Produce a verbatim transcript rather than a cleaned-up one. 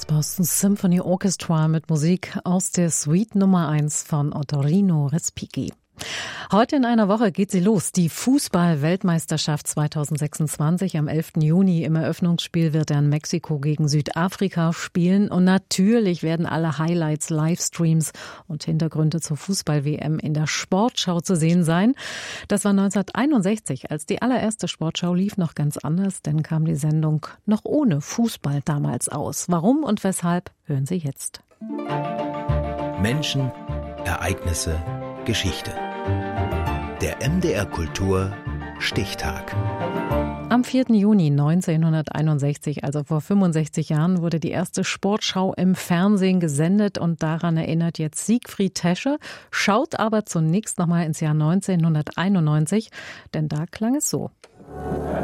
Das Boston Symphony Orchestra mit Musik aus der Suite Nummer eins von Ottorino Respighi. Heute in einer Woche geht sie los. Die Fußball-Weltmeisterschaft zweitausendsechsundzwanzig. Am elften Juni im Eröffnungsspiel wird dann Mexiko gegen Südafrika spielen. Und natürlich werden alle Highlights, Livestreams und Hintergründe zur Fußball-W M in der Sportschau zu sehen sein. Das war neunzehnhunderteinundsechzig, als die allererste Sportschau lief, noch ganz anders. Denn kam die Sendung noch ohne Fußball damals aus. Warum und weshalb, hören Sie jetzt. Menschen, Ereignisse, Geschichte. Der M D R Kultur Stichtag. Am vierten Juni neunzehnhunderteinundsechzig, also vor fünfundsechzig Jahren, wurde die erste Sportschau im Fernsehen gesendet und daran erinnert jetzt Siegfried Tesche, schaut aber zunächst nochmal ins Jahr neunzehnhunderteinundneunzig, denn da klang es so.